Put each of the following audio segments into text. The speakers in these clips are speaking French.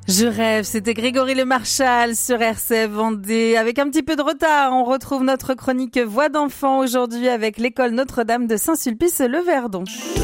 Je rêve, c'était Grégory Le Marchal sur RCF Vendée. Avec un petit peu de retard, on retrouve notre chronique Voix d'enfant aujourd'hui avec l'école Notre-Dame de Saint-Sulpice-le-Verdon.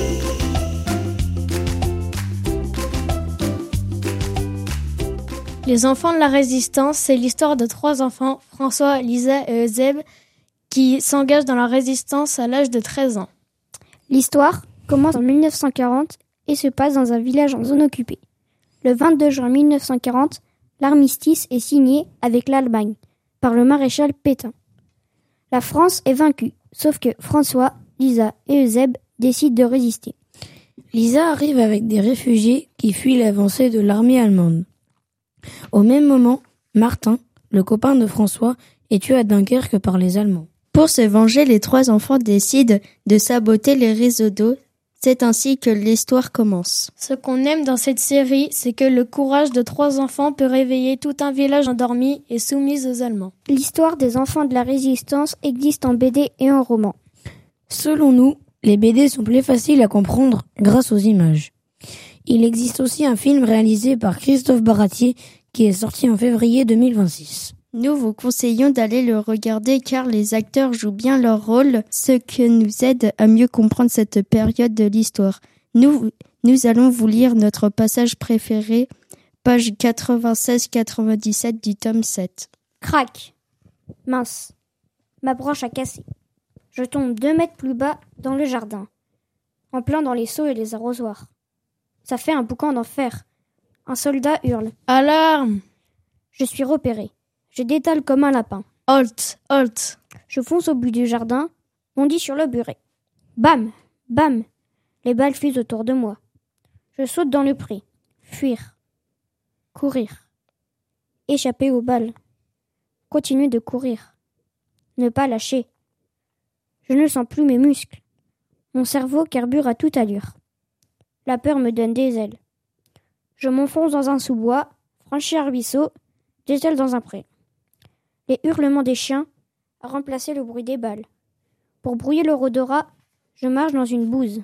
Les enfants de la résistance, c'est l'histoire de 3 enfants, François, Lisa et Eusèbe, qui s'engagent dans la résistance à l'âge de 13 ans. L'histoire commence en 1940 et se passe dans un village en zone occupée. Le 22 juin 1940, l'armistice est signé avec l'Allemagne par le maréchal Pétain. La France est vaincue, sauf que François, Lisa et Eusèbe décident de résister. Lisa arrive avec des réfugiés qui fuient l'avancée de l'armée allemande. Au même moment, Martin, le copain de François, est tué à Dunkerque par les Allemands. Pour se venger, les 3 enfants décident de saboter les réseaux d'eau. C'est ainsi que l'histoire commence. Ce qu'on aime dans cette série, c'est que le courage de 3 enfants peut réveiller tout un village endormi et soumis aux Allemands. L'histoire des enfants de la résistance existe en BD et en roman. Selon nous, les BD sont plus faciles à comprendre grâce aux images. Il existe aussi un film réalisé par Christophe Baratier qui est sorti en février 2026. Nous vous conseillons d'aller le regarder car les acteurs jouent bien leur rôle, ce qui nous aide à mieux comprendre cette période de l'histoire. Nous allons vous lire notre passage préféré, page 96-97 du tome 7. Crac. Mince. Ma branche a cassé. Je tombe 2 mètres plus bas dans le jardin, en plein dans les seaux et les arrosoirs. Ça fait un boucan d'enfer. Un soldat hurle. Alarme! Je suis repéré. Je détale comme un lapin. Halt! Halt! Je fonce au bout du jardin, bondi sur le buret. Bam! Bam! Les balles fusent autour de moi. Je saute dans le pré. Fuir. Courir. Échapper aux balles. Continuer de courir. Ne pas lâcher. Je ne sens plus mes muscles. Mon cerveau carbure à toute allure. La peur me donne des ailes. Je m'enfonce dans un sous-bois, franchis un ruisseau, détale dans un pré. Les hurlements des chiens a remplacé le bruit des balles. Pour brouiller leur odorat, je marche dans une bouse.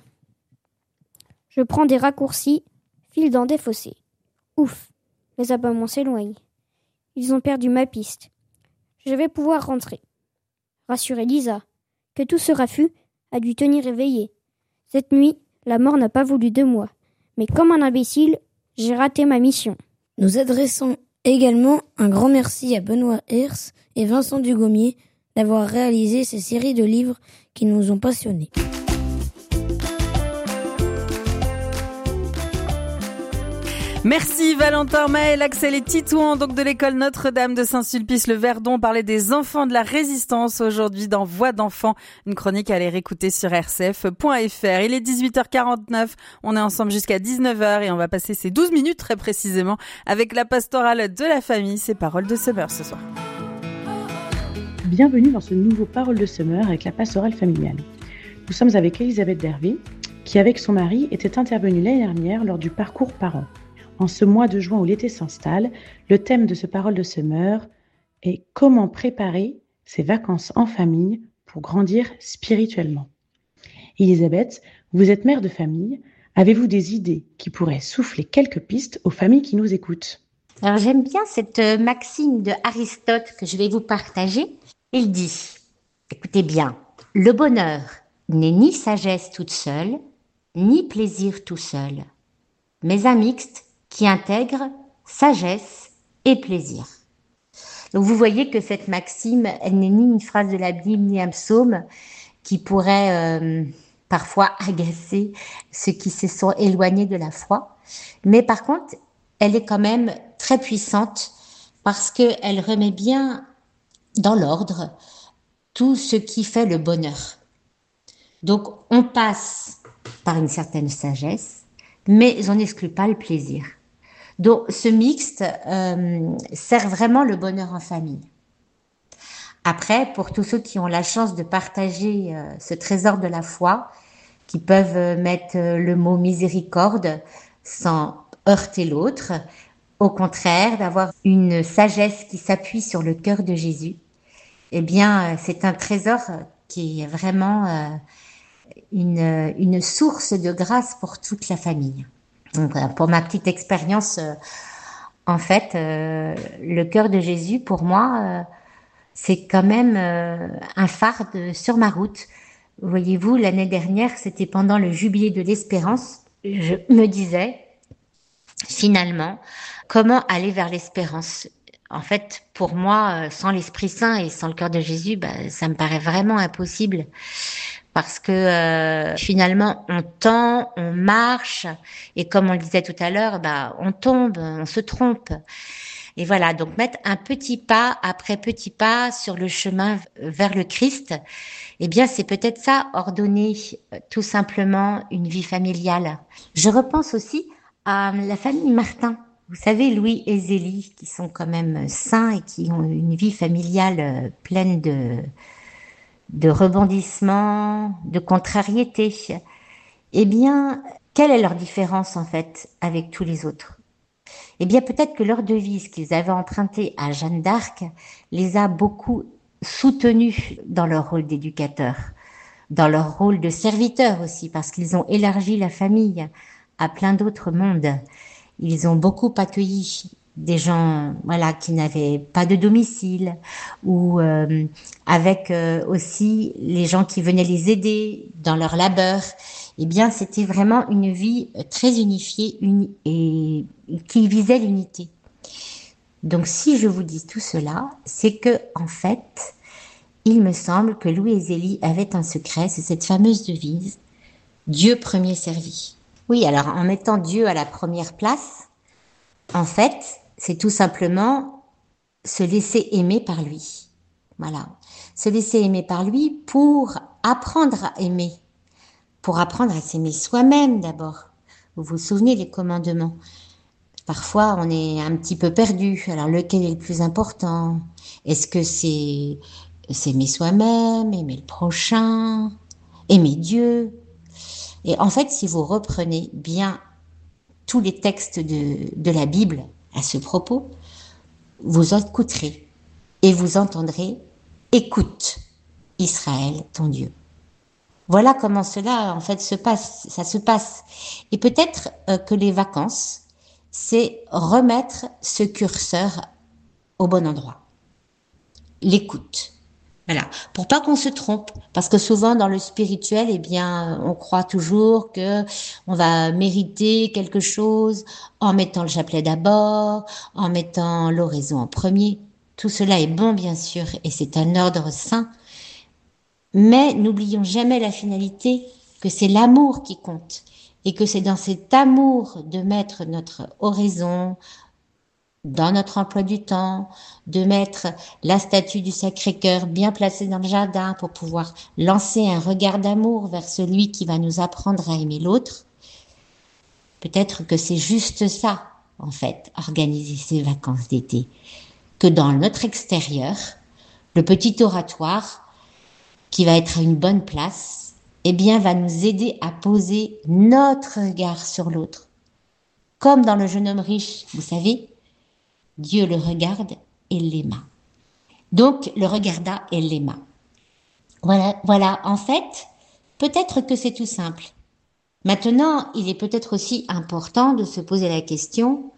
Je prends des raccourcis, file dans des fossés. Ouf, les aboiements s'éloignent. Ils ont perdu ma piste. Je vais pouvoir rentrer. Rassurer Lisa, que tout ce raffut a dû tenir éveillée. Cette nuit, la mort n'a pas voulu de moi. Mais comme un imbécile, j'ai raté ma mission. Nous adressons également un grand merci à Benoît Hers et Vincent Dugommier d'avoir réalisé ces séries de livres qui nous ont passionnés. Merci Valentin, Maël, Axel et Titouan, donc de l'école Notre-Dame de Saint-Sulpice-le-Verdon. On parlait des enfants de la résistance aujourd'hui dans Voix d'enfant. Une chronique à aller réécouter sur rcf.fr. Il est 18h49. On est ensemble jusqu'à 19h et on va passer ces 12 minutes très précisément avec la pastorale de la famille. C'est Paroles de Summer ce soir. Bienvenue dans ce nouveau Paroles de Summer avec la pastorale familiale. Nous sommes avec Elisabeth Dervé qui avec son mari était intervenue l'année dernière lors du parcours parents. En ce mois de juin où l'été s'installe, le thème de ce Parole de Summer est « Comment préparer ses vacances en famille pour grandir spirituellement ?» Elisabeth, vous êtes mère de famille. Avez-vous des idées qui pourraient souffler quelques pistes aux familles qui nous écoutent ? Alors j'aime bien cette maxime de Aristote que je vais vous partager. Il dit, écoutez bien, le bonheur n'est ni sagesse toute seule, ni plaisir tout seul, mais un mixte qui intègre sagesse et plaisir. Donc vous voyez que cette maxime, elle n'est ni une phrase de la Bible, ni un psaume qui pourrait parfois agacer ceux qui se sont éloignés de la foi. Mais par contre, elle est quand même très puissante parce qu'elle remet bien dans l'ordre tout ce qui fait le bonheur. Donc on passe par une certaine sagesse, mais on n'exclut pas le plaisir. Donc, ce mixte sert vraiment le bonheur en famille. Après, pour tous ceux qui ont la chance de partager ce trésor de la foi, qui peuvent mettre le mot miséricorde sans heurter l'autre, au contraire, d'avoir une sagesse qui s'appuie sur le cœur de Jésus, eh bien, c'est un trésor qui est vraiment une source de grâce pour toute la famille. Donc, pour ma petite expérience En fait, le cœur de Jésus, pour moi, c'est quand même un phare sur ma route. Voyez-vous, l'année dernière, c'était pendant le jubilé de l'espérance. Je me disais, finalement, comment aller vers l'espérance? En fait, pour moi, sans l'Esprit Saint et sans le cœur de Jésus, ça me paraît vraiment impossible. Parce que finalement, on tend, on marche, et comme on le disait tout à l'heure, on tombe, on se trompe. Et voilà, donc mettre un petit pas après petit pas sur le chemin vers le Christ, eh bien c'est peut-être ça, ordonner tout simplement une vie familiale. Je repense aussi à la famille Martin. Vous savez, Louis et Zélie, qui sont quand même saints et qui ont une vie familiale pleine de rebondissements, de contrariétés. Eh bien, quelle est leur différence en fait avec tous les autres? Eh bien, peut-être que leur devise qu'ils avaient empruntée à Jeanne d'Arc les a beaucoup soutenus dans leur rôle d'éducateur, dans leur rôle de serviteur aussi, parce qu'ils ont élargi la famille à plein d'autres mondes. Ils ont beaucoup accueilli des gens, voilà, qui n'avaient pas de domicile, ou avec aussi les gens qui venaient les aider dans leur labeur. Eh bien, c'était vraiment une vie très unifiée et qui visait l'unité. Donc, si je vous dis tout cela, c'est que, en fait, il me semble que Louis et Zélie avaient un secret, c'est cette fameuse devise « Dieu premier servi ». Oui, alors en mettant Dieu à la première place, en fait, c'est tout simplement se laisser aimer par lui. Voilà. Se laisser aimer par lui pour apprendre à aimer. Pour apprendre à s'aimer soi-même d'abord. Vous vous souvenez des commandements? Parfois, on est un petit peu perdu. Alors, lequel est le plus important? Est-ce que c'est s'aimer soi-même, aimer le prochain, aimer Dieu? Et en fait, si vous reprenez bien tous les textes de la Bible à ce propos, vous écouterez et vous entendrez « Écoute, Israël, ton Dieu ». Voilà comment cela, en fait, ça se passe. Et peut-être que les vacances, c'est remettre ce curseur au bon endroit. L'écoute. Voilà. Pour pas qu'on se trompe. Parce que souvent, dans le spirituel, eh bien, on croit toujours que on va mériter quelque chose en mettant le chapelet d'abord, en mettant l'oraison en premier. Tout cela est bon, bien sûr, et c'est un ordre saint. Mais n'oublions jamais la finalité, que c'est l'amour qui compte. Et que c'est dans cet amour de mettre notre oraison dans notre emploi du temps, de mettre la statue du Sacré-Cœur bien placée dans le jardin pour pouvoir lancer un regard d'amour vers celui qui va nous apprendre à aimer l'autre. Peut-être que c'est juste ça, en fait, organiser ces vacances d'été. Que dans notre extérieur, le petit oratoire, qui va être à une bonne place, eh bien, va nous aider à poser notre regard sur l'autre. Comme dans le jeune homme riche, vous savez, Dieu le regarde et l'aima. Donc, le regarda et l'aima. Voilà. En fait, peut-être que c'est tout simple. Maintenant, il est peut-être aussi important de se poser la question,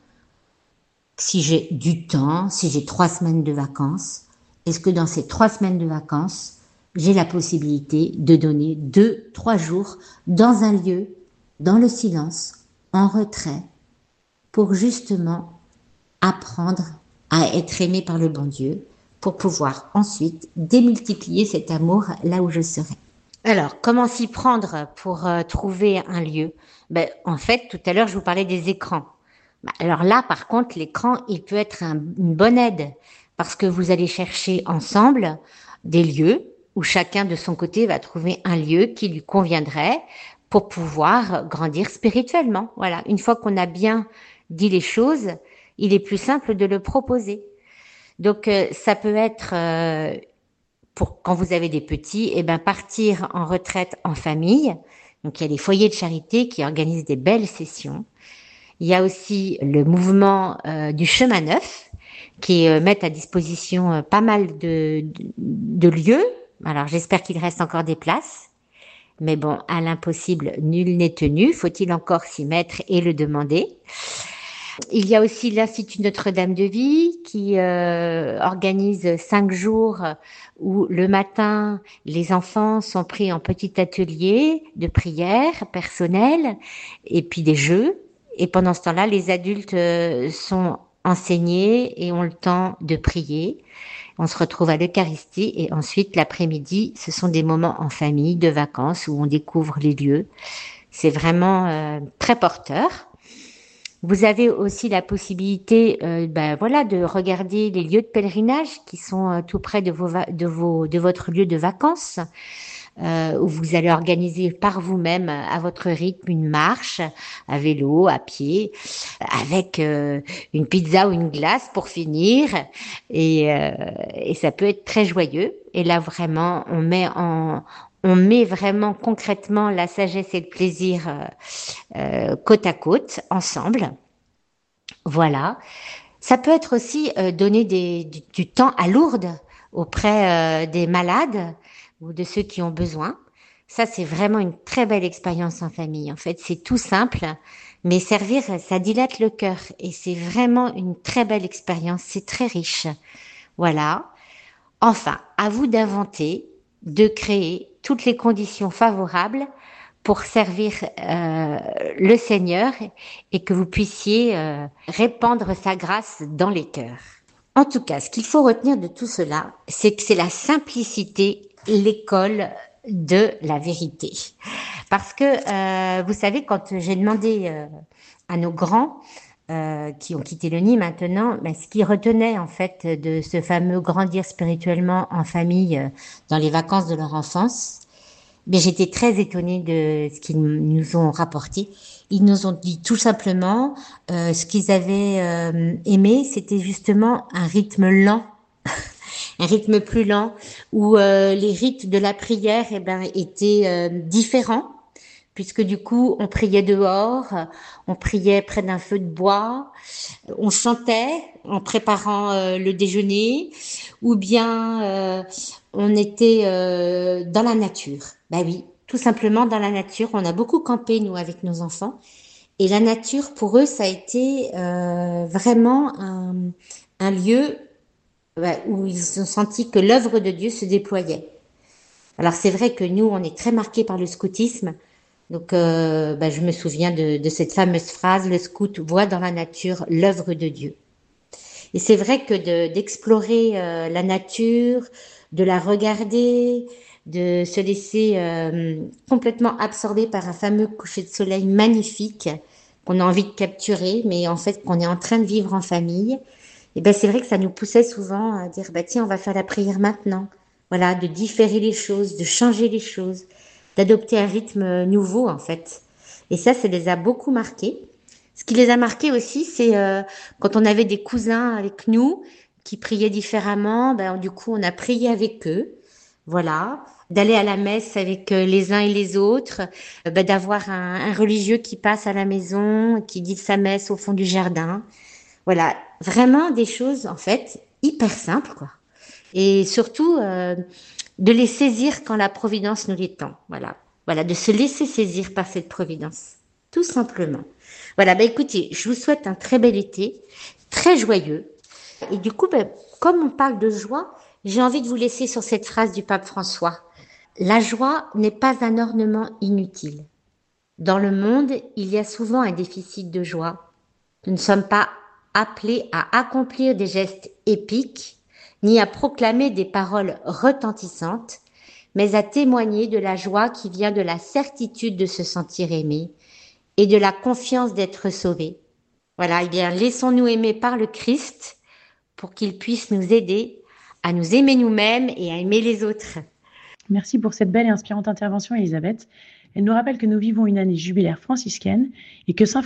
si j'ai du temps, si j'ai 3 semaines de vacances, est-ce que dans ces 3 semaines de vacances, j'ai la possibilité de donner 2-3 jours dans un lieu, dans le silence, en retrait, pour justement apprendre à être aimé par le bon Dieu, pour pouvoir ensuite démultiplier cet amour là où je serai. Alors, comment s'y prendre pour trouver un lieu? En fait, tout à l'heure, je vous parlais des écrans. Alors là, par contre, l'écran, il peut être une bonne aide, parce que vous allez chercher ensemble des lieux où chacun de son côté va trouver un lieu qui lui conviendrait pour pouvoir grandir spirituellement. Voilà, une fois qu'on a bien dit les choses, il est plus simple de le proposer. Donc, ça peut être, pour quand vous avez des petits, partir en retraite en famille. Donc, il y a les foyers de charité qui organisent des belles sessions. Il y a aussi le mouvement du chemin neuf qui met à disposition pas mal de lieux. Alors, j'espère qu'il reste encore des places. Mais bon, à l'impossible, nul n'est tenu. Faut-il encore s'y mettre et le demander? Il y a aussi l'Institut Notre-Dame de Vie qui organise 5 jours où le matin, les enfants sont pris en petit atelier de prière personnelle et puis des jeux. Et pendant ce temps-là, les adultes sont enseignés et ont le temps de prier. On se retrouve à l'Eucharistie et ensuite l'après-midi, ce sont des moments en famille, de vacances où on découvre les lieux. C'est vraiment très porteur. Vous avez aussi la possibilité, de regarder les lieux de pèlerinage qui sont tout près de votre lieu de vacances, où vous allez organiser par vous-même à votre rythme une marche à vélo, à pied, avec une pizza ou une glace pour finir, et ça peut être très joyeux. Et là vraiment, on met vraiment concrètement la sagesse et le plaisir côte à côte, ensemble. Voilà. Ça peut être aussi donner du temps à Lourdes auprès des malades ou de ceux qui ont besoin. Ça, c'est vraiment une très belle expérience en famille. En fait, c'est tout simple, mais servir, ça dilate le cœur. Et c'est vraiment une très belle expérience. C'est très riche. Voilà. Enfin, à vous d'inventer, de créer toutes les conditions favorables pour servir le Seigneur et que vous puissiez répandre sa grâce dans les cœurs. En tout cas, ce qu'il faut retenir de tout cela, c'est que c'est la simplicité, l'école de la vérité. Parce que, vous savez, quand j'ai demandé à nos grands qui ont quitté le nid maintenant, ce qu'ils retenaient en fait de ce fameux grandir spirituellement en famille dans les vacances de leur enfance, j'étais très étonnée de ce qu'ils nous ont rapporté. Ils nous ont dit tout simplement ce qu'ils avaient aimé, c'était justement un rythme lent, un rythme plus lent, où les rites de la prière étaient différents, puisque du coup on priait dehors, on priait près d'un feu de bois, on chantait en préparant le déjeuner, ou bien on était dans la nature. Oui, tout simplement dans la nature. On a beaucoup campé, nous, avec nos enfants. Et la nature, pour eux, ça a été vraiment un lieu où ils ont senti que l'œuvre de Dieu se déployait. Alors, c'est vrai que nous, on est très marqués par le scoutisme. Donc, je me souviens de cette fameuse phrase, le scout voit dans la nature l'œuvre de Dieu. Et c'est vrai que d'explorer la nature, de la regarder, de se laisser complètement absorber par un fameux coucher de soleil magnifique qu'on a envie de capturer, mais en fait qu'on est en train de vivre en famille, et c'est vrai que ça nous poussait souvent à dire tiens, on va faire la prière maintenant. Voilà, de différer les choses, de changer les choses, d'adopter un rythme nouveau en fait. Et ça les a beaucoup marqués. Ce qui les a marqués aussi, c'est quand on avait des cousins avec nous qui priaient différemment, du coup on a prié avec eux. Voilà, d'aller à la messe avec les uns et les autres, d'avoir un religieux qui passe à la maison, qui dit sa messe au fond du jardin. Voilà, vraiment des choses en fait hyper simples quoi. Et surtout de les saisir quand la providence nous les tend. Voilà, de se laisser saisir par cette providence, tout simplement. Voilà, écoutez, je vous souhaite un très bel été, très joyeux. Et du coup, comme on parle de joie, j'ai envie de vous laisser sur cette phrase du pape François. La joie n'est pas un ornement inutile. Dans le monde, il y a souvent un déficit de joie. Nous ne sommes pas appelés à accomplir des gestes épiques, ni à proclamer des paroles retentissantes, mais à témoigner de la joie qui vient de la certitude de se sentir aimé et de la confiance d'être sauvé. Voilà, laissons-nous aimer par le Christ pour qu'il puisse nous aider à nous aimer nous-mêmes et à aimer les autres. Merci pour cette belle et inspirante intervention, Elisabeth. Elle nous rappelle que nous vivons une année jubilaire franciscaine et que Saint